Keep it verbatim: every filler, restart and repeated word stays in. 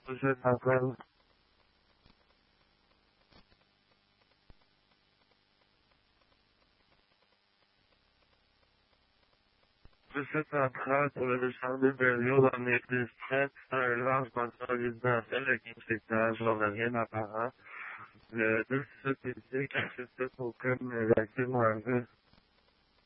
je t'appelle. Je t'appelle pour le champ de Berlioz dans les districts. C'est un large bâtiment résidentiel avec une secteur, j'en ai rien apparent. Le deux site ici, qui se fait aucune active en vue.